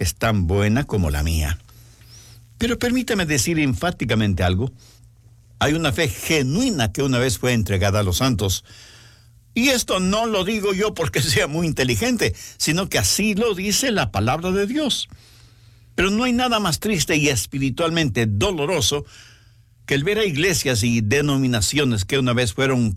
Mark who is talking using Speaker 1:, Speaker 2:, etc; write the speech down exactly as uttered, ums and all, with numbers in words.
Speaker 1: es tan buena como la mía. Pero permítame decir enfáticamente algo. Hay una fe genuina que una vez fue entregada a los santos. Y esto no lo digo yo porque sea muy inteligente, sino que así lo dice la palabra de Dios. Pero no hay nada más triste y espiritualmente doloroso que el ver a iglesias y denominaciones que una vez fueron